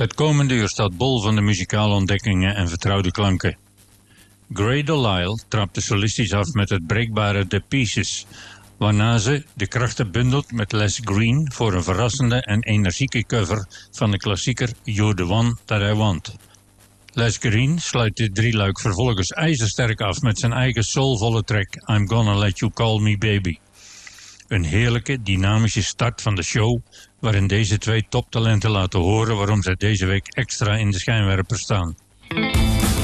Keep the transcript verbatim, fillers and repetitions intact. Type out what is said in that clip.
Het komende uur staat bol van de muzikale ontdekkingen en vertrouwde klanken. Grey Delisle trapte solistisch af met het breekbare The Pieces, waarna ze de krachten bundelt met Les Green voor een verrassende en energieke cover van de klassieker You're the One That I Want. Les Green sluit dit drieluik vervolgens ijzersterk af met zijn eigen soulvolle track I'm Gonna Let You Call Me Baby. Een heerlijke, dynamische start van de show, waarin deze twee toptalenten laten horen waarom zij deze week extra in de schijnwerper staan.